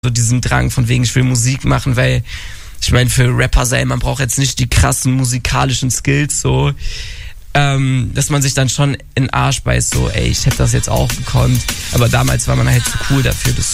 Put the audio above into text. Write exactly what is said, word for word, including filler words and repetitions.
so diesem Drang von wegen, ich will Musik machen, weil ich meine, für Rapper sein, man braucht jetzt nicht die krassen musikalischen Skills, so, ähm, dass man sich dann schon in den Arsch beißt, so, ey, ich hätte das jetzt auch gekonnt, aber damals war man halt zu cool dafür, das